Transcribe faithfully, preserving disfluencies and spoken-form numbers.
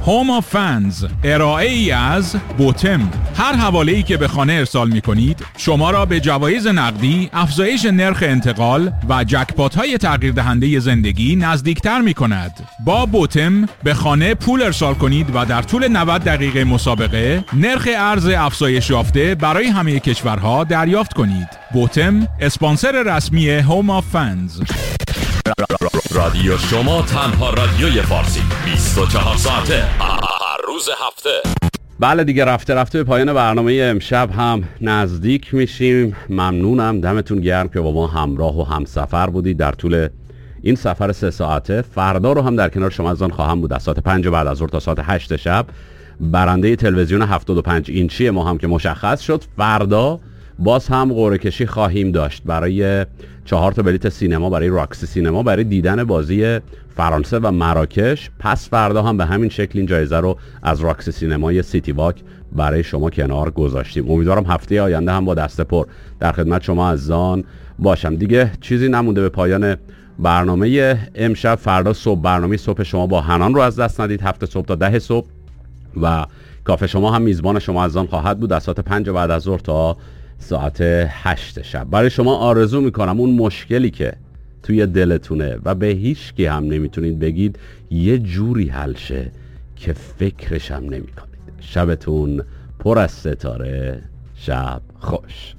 هوم آف فنز، ارائه ای از بوتم. هر حواله‌ای که به خانه ارسال می‌کنید شما را به جوایز نقدی، افزایش نرخ انتقال و جکپات‌های تغییر دهنده زندگی نزدیکتر می‌کند. با بوتم به خانه پول ارسال کنید و در طول نود دقیقه مسابقه نرخ ارز افزایش یافته برای همه کشورها دریافت کنید. بوتم، اسپانسر رسمی هوم آف فنز. رادیو شما، تنها رادیوی فارسی، بیست و چهار ساعته، هر روز هفته. بله دیگه، رفته رفته به پایان برنامه امشب هم نزدیک میشیم. ممنونم، دمتون گرم که با ما همراه و همسفر بودید در طول این سفر سه ساعته. فردا رو هم در کنار شما عزیزان خواهم بود از ساعت پنج بعد از ظهر تا ساعت هشت شب. برنده تلویزیون هفتاد و پنج اینچی ما هم که مشخص شد. فردا باز هم قرعه کشی خواهیم داشت برای چهار تا بلیت سینما برای راکسی سینما برای دیدن بازی فرانسه و مراکش. پس فردا هم به همین شکل این جایزه رو از راکسی سینمای سیتی واک برای شما کنار گذاشتیم. امیدوارم هفته آینده هم با دست پر در خدمت شما عزیزان باشم. دیگه چیزی نمونده به پایان برنامه امشب. فردا صبح برنامه صبح شما با حنان رو از دست ندید. هفت صبح تا ده صبح و کافه شما هم میزبان شما عزیزان خواهد بود از ساعت پنج بعد از ظهر تا ساعت هشت شب. برای شما آرزو میکنم اون مشکلی که توی دلتونه و به هیچ کی هم نمیتونید بگید یه جوری حل شه که فکرش هم نمی کنید. شبتون پر از ستاره، شب خوش.